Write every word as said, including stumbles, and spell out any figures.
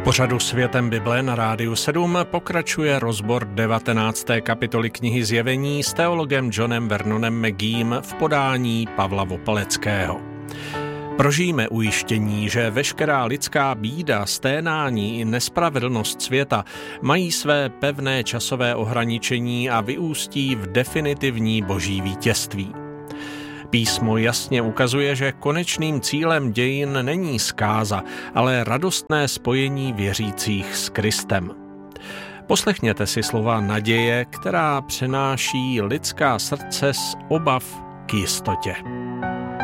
Pořadu Světem Bible na Rádiu sedm pokračuje rozbor devatenácté kapitoly knihy Zjevení s teologem Johnem Vernonem McGeem v podání Pavla Vopaleckého. Prožijme ujištění, že veškerá lidská bída, sténání i nespravedlnost světa mají své pevné časové ohraničení a vyústí v definitivní boží vítězství. Písmo jasně ukazuje, že konečným cílem dějin není zkáza, ale radostné spojení věřících s Kristem. Poslechněte si slova naděje, která přenáší lidská srdce z obav k jistotě.